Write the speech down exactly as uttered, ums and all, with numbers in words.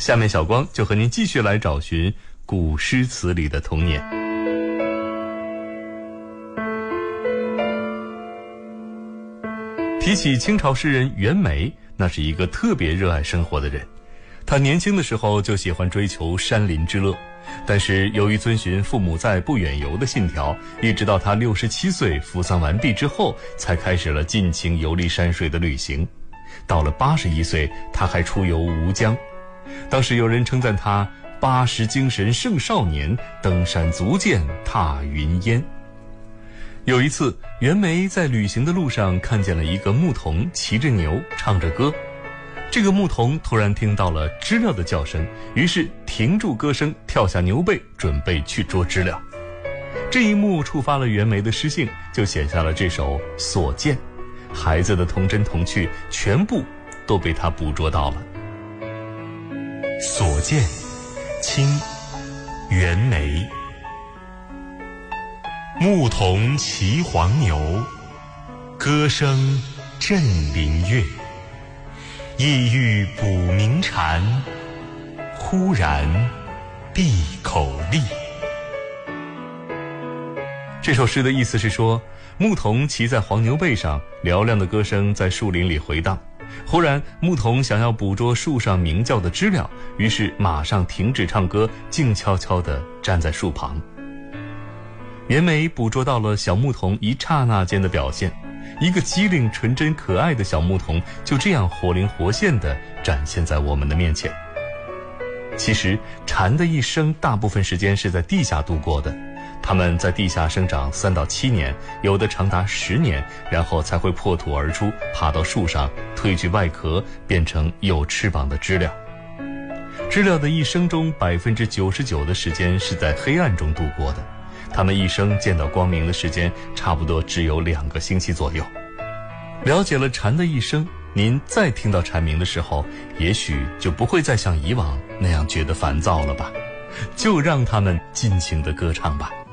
下面小光就和您继续来找寻古诗词里的童年。提起清朝诗人袁枚，那是一个特别热爱生活的人。他年轻的时候就喜欢追求山林之乐，但是由于遵循父母在不远游的信条，一直到他六十七岁服丧完毕之后，才开始了尽情游历山水的旅行。到了八十一岁，他还出游吴江。当时有人称赞他八十精神胜少年，登山足见踏云烟。有一次，袁枚在旅行的路上看见了一个牧童骑着牛唱着歌。这个牧童突然听到了知了的叫声，于是停住歌声，跳下牛背，准备去捉知了。这一幕触发了袁枚的诗兴，就写下了这首《所见》。孩子的童真童趣全部都被他捕捉到了。 所见，清，袁枚。牧童骑黄牛，歌声振林樾。意欲捕鸣蝉，忽然闭口立。 这首诗的意思是说，牧童骑在黄牛背上，嘹亮的歌声在树林里回荡。忽然，牧童想要捕捉树上鸣叫的知了，于是马上停止唱歌，静悄悄地站在树旁。袁枚捕捉到了小牧童一刹那间的表现，一个机灵纯真可爱的小牧童就这样活灵活现地展现在我们的面前。其实蝉的一生大部分时间是在地下度过的，它们在地下生长三到七年，有的长达十年，然后才会破土而出，爬到树上，褪去外壳，变成有翅膀的知了。知了的一生中百分之九十九的时间是在黑暗中度过的，它们一生见到光明的时间差不多只有两个星期左右。了解了蝉的一生，您再听到蝉鸣的时候，也许就不会再像以往那样觉得烦躁了吧？就让它们尽情地歌唱吧。